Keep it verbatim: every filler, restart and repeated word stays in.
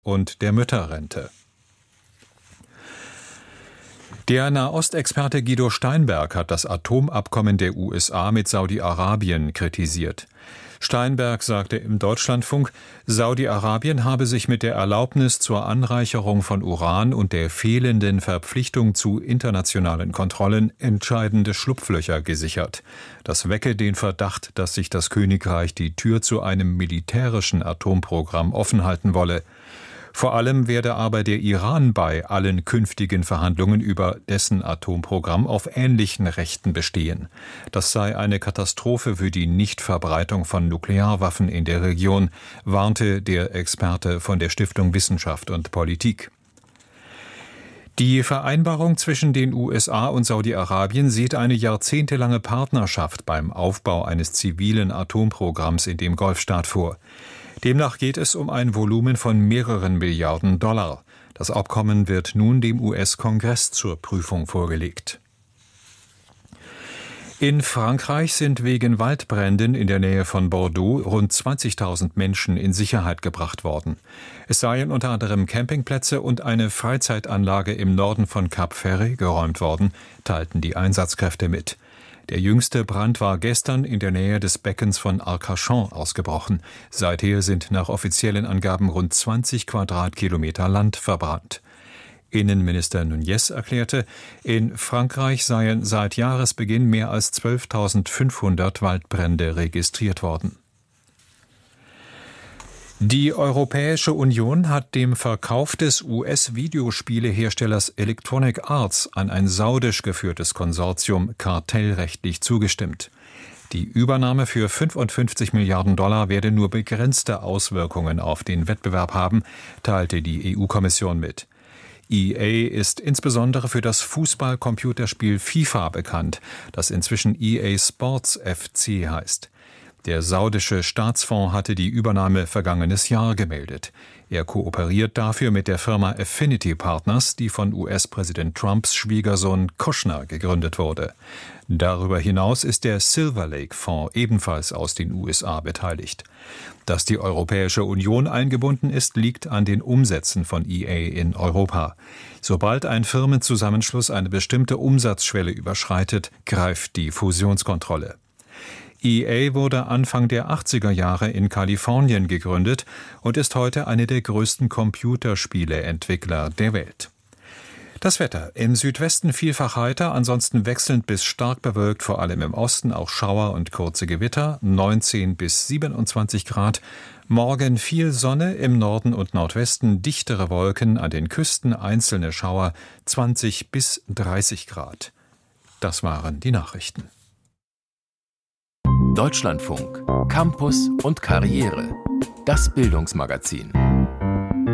und der Mütterrente. Der Nahostexperte Guido Steinberg hat das Atomabkommen der U S A mit Saudi-Arabien kritisiert. Steinberg sagte im Deutschlandfunk, Saudi-Arabien habe sich mit der Erlaubnis zur Anreicherung von Uran und der fehlenden Verpflichtung zu internationalen Kontrollen entscheidende Schlupflöcher gesichert. Das wecke den Verdacht, dass sich das Königreich die Tür zu einem militärischen Atomprogramm offen halten wolle. Vor allem werde aber der Iran bei allen künftigen Verhandlungen über dessen Atomprogramm auf ähnlichen Rechten bestehen. Das sei eine Katastrophe für die Nichtverbreitung von Nuklearwaffen in der Region, warnte der Experte von der Stiftung Wissenschaft und Politik. Die Vereinbarung zwischen den U S A und Saudi-Arabien sieht eine jahrzehntelange Partnerschaft beim Aufbau eines zivilen Atomprogramms in dem Golfstaat vor. Demnach geht es um ein Volumen von mehreren Milliarden Dollar. Das Abkommen wird nun dem U S-Kongress zur Prüfung vorgelegt. In Frankreich sind wegen Waldbränden in der Nähe von Bordeaux rund zwanzigtausend Menschen in Sicherheit gebracht worden. Es seien unter anderem Campingplätze und eine Freizeitanlage im Norden von Cap Ferret geräumt worden, teilten die Einsatzkräfte mit. Der jüngste Brand war gestern in der Nähe des Beckens von Arcachon ausgebrochen. Seither sind nach offiziellen Angaben rund zwanzig Quadratkilometer Land verbrannt. Innenminister Nunez erklärte, in Frankreich seien seit Jahresbeginn mehr als zwölftausendfünfhundert Waldbrände registriert worden. Die Europäische Union hat dem Verkauf des U S-Videospieleherstellers Electronic Arts an ein saudisch geführtes Konsortium kartellrechtlich zugestimmt. Die Übernahme für fünfundfünfzig Milliarden Dollar werde nur begrenzte Auswirkungen auf den Wettbewerb haben, teilte die E U-Kommission mit. E A ist insbesondere für das Fußball-Computerspiel FIFA bekannt, das inzwischen E A Sports F C heißt. Der saudische Staatsfonds hatte die Übernahme vergangenes Jahr gemeldet. Er kooperiert dafür mit der Firma Affinity Partners, die von U S-Präsident Trumps Schwiegersohn Kushner gegründet wurde. Darüber hinaus ist der Silver Lake Fonds ebenfalls aus den U S A beteiligt. Dass die Europäische Union eingebunden ist, liegt an den Umsätzen von E A in Europa. Sobald ein Firmenzusammenschluss eine bestimmte Umsatzschwelle überschreitet, greift die Fusionskontrolle. E A wurde Anfang der achtziger Jahre in Kalifornien gegründet und ist heute eine der größten Computerspieleentwickler der Welt. Das Wetter: Im Südwesten vielfach heiter, ansonsten wechselnd bis stark bewölkt, vor allem im Osten auch Schauer und kurze Gewitter, neunzehn bis siebenundzwanzig Grad. Morgen viel Sonne, im Norden und Nordwesten dichtere Wolken, an den Küsten einzelne Schauer, zwanzig bis dreißig Grad. Das waren die Nachrichten. Deutschlandfunk, Campus und Karriere. Das Bildungsmagazin.